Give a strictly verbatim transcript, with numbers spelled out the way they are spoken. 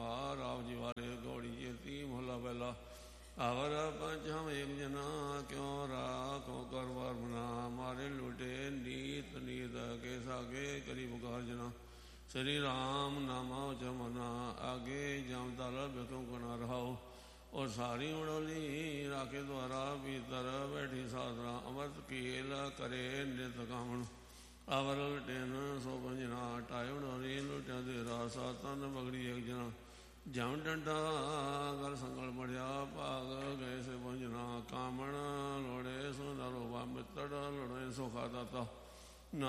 ਕਾਰ ਆਪ ਜੀ ਵਾਲੇ ਗੌੜੀ ਚੇਤੀ ਮੁਹੱਲਾ ਪਹਿਲਾ। ਆਵਰ ਪੰਚ ਹਮ ਏਕ जना क्यों राखो कर बार बना मारे लुटे नीत नीत के सागे करी पुकार जना। श्री राम नामा जमना आगे जाम ताला बेतों कना रहाओ। और सारी उड़ोली राखे द्वारा भीतर बैठी साधना अमृत कील करे नित कामण। आवर लुटेन सो पंजना टाय उड़ोली लुटिया देरा सातन बगड़ी एक जना। जम डंडा गल संगल बढ़िया भाग गए से पंजना कामण लोड़े सो नरोबा मित्र लोड़े सो खाता था।